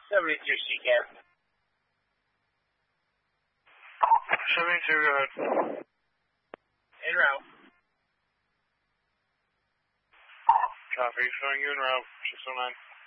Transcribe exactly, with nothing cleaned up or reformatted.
seventy-two C cam. seventy-two, go ahead. En route. Copy, showing you en route, six oh nine.